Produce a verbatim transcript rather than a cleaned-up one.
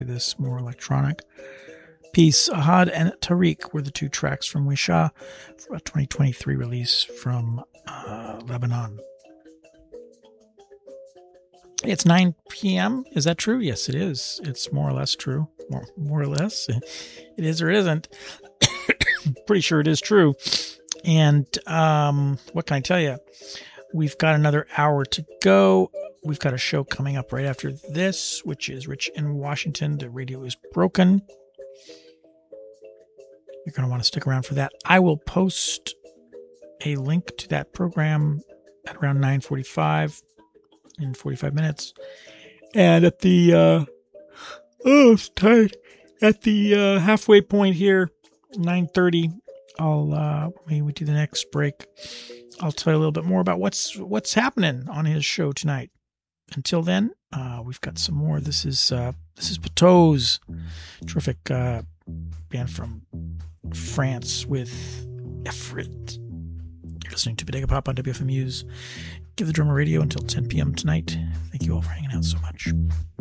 this more electronic piece. Ahad and Tariq were the two tracks from Wisha, a twenty twenty-three release from uh, Lebanon. It's nine p.m. Is that true? Yes, it is. It's more or less true. More, more or less. It is or isn't. Pretty sure it is true. And um, what can I tell you? We've got another hour to go. We've got a show coming up right after this, which is Rich in Washington. The radio is broken. You're going to want to stick around for that. I will post a link to that program at around nine forty-five in forty-five minutes. And at the, uh, oh, it's tight. At the uh, halfway point here, nine thirty, I'll, uh, maybe we do the next break. I'll tell you a little bit more about what's, what's happening on his show tonight. Until then, uh, we've got some more. This is, uh, this is Pateau's terrific, uh, band from France with Efrit. You're listening to Bodega Pop on W F M U's Give the Drummer Radio until ten p.m. tonight. Thank you all for hanging out so much.